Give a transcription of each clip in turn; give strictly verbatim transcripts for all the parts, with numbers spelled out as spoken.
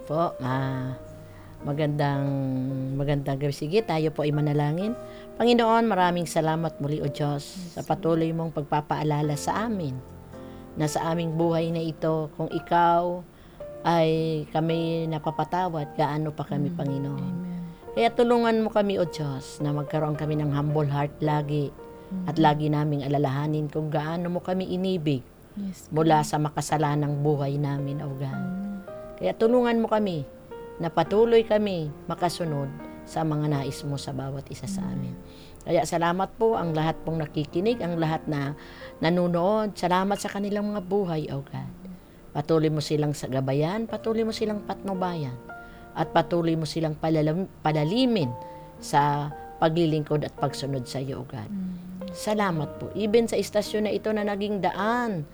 po. Ah, magandang magandang gabi. Sige, tayo po ay manalangin. Panginoon, maraming salamat muli o Diyos sa patuloy mong pagpapaalala sa amin na sa aming buhay na ito, kung ikaw ay kami napapatawad, gaano pa kami, Panginoon. Amen. Kaya tulungan mo kami, O Diyos, na magkaroon kami ng humble heart lagi at lagi naming alalahanin kung gaano mo kami inibig Yes. mula sa makasalanang buhay namin, O God. Amen. Kaya tulungan mo kami na patuloy kami makasunod sa mga nais mo sa bawat isa sa amin. Kaya salamat po ang lahat pong nakikinig, ang lahat na nanonood. Salamat sa kanilang mga buhay, O God. Patuloy mo silang sa gabayan, patuloy mo silang patnubayan, at patuloy mo silang palalam, palalimin sa paglilingkod at pagsunod sa iyo, O God. Salamat po. Even sa istasyon na ito na naging daan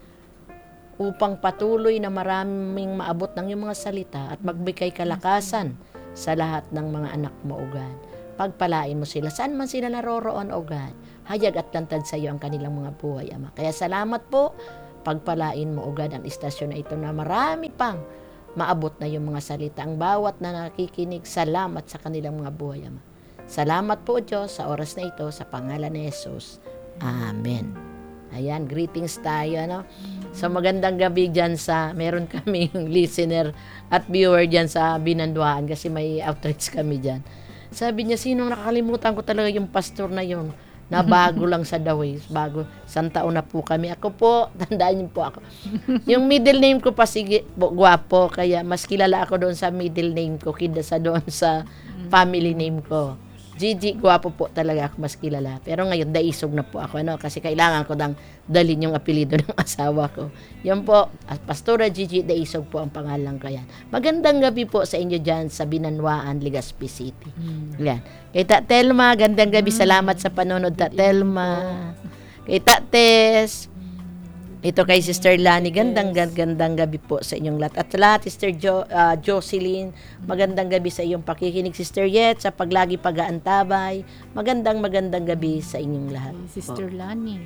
upang patuloy na maraming maabot ng iyong mga salita at magbigay kalakasan sa lahat ng mga anak mo, O God. Pagpalain mo sila. Saan man sila naroroon, O God. Hayag at lantad sa iyo ang kanilang mga buhay, Ama. Kaya salamat po. Pagpalain mo, O God, ang istasyon na ito na marami pang maabot na yung mga salita. Ang bawat na nakikinig, salamat sa kanilang mga buhay, Ama. Salamat po, Diyos, sa oras na ito, sa pangalan ni Jesus. Amen. Ayan, greetings tayo, ano? So, magandang gabi dyan sa, meron kaming listener at viewer dyan sa Binanduaan kasi may outreach kami dyan. Sabi niya, sinong nakakalimutan ko talaga yung pastor na yun, na bago lang sa The Ways, bago, isang taon na po kami. Ako po, tandaan niyo po ako. Yung middle name ko pa, sige, po, guwapo, kaya mas kilala ako doon sa middle name ko, kida sa doon sa family name ko. Gigi, guwapo po talaga ako, mas kilala. Pero ngayon, daisog na po ako, ano, kasi kailangan ko dang dalhin yung apelido ng asawa ko. Yan po, Pastora Gigi Daisog po ang pangalan ko yan. Magandang gabi po sa inyo dyan sa Binanwaan, Legazpi City. Mm. Yan. Kay Ta Telma, gandang gabi. Salamat sa panonood, Ta Telma. Kay Ta Tess. Ito kay Sister Lani, gandang gandang gabi po sa inyong lahat. At lahat, Sister jo, uh, Jocelyn, magandang gabi sa iyong pakikinig. Sister Yet, sa paglagi pag-aantabay, magandang magandang gabi sa inyong lahat. Kay Sister Lani.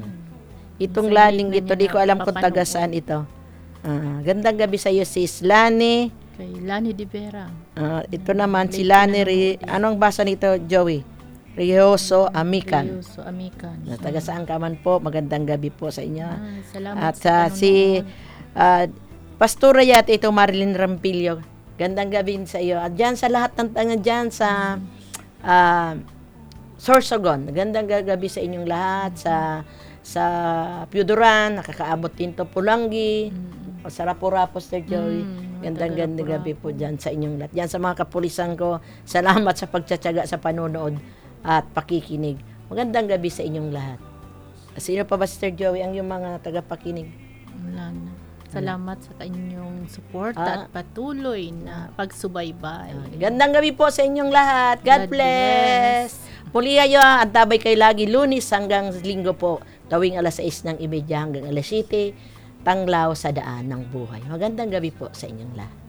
Itong Sa laning link na ito, niya di ko alam kung napapanood. taga saan ito. Ah, gandang gabi sa iyo, Sis Lani. Kay Lani de Vera. Ah, ito naman, si Lani, Ri- anong basa nito, Joey? Rioso Amican. Rioso Amican. Na taga saan ka man po, magandang gabi po sa inyo. Ah, salamat At sa uh, si panonood. uh, Pastora Yat, ito Marilyn Rampillo. Gandang gabi sa iyo. At dyan sa lahat ng tanga dyan sa uh, Sorsogon. Gandang gabi sa inyong lahat. Sa sa Piuduran, nakakaabot din to Pulangi. Mm. O sa Rapo-Rapo, Sir Joey. Mm, Gandang taga gandang gabi po Rapo-Rapo. dyan sa inyong lahat. Dyan sa mga kapulisan ko, salamat sa pagtsatsaga sa panonood at pakikinig. Magandang gabi sa inyong lahat. Sino pa ba, Sister Joey, ang yung mga tagapakinig? Wala na. Salamat sa inyong suporta Ah. at patuloy na pagsubaybay. Gandang gabi po sa inyong lahat. God, God bless. Muli kayo, antabay kayo lagi Lunes hanggang Linggo po. Tawing alas sais ng imedya hanggang alas siyete. Tanglaw sa daan ng buhay. Magandang gabi po sa inyong lahat.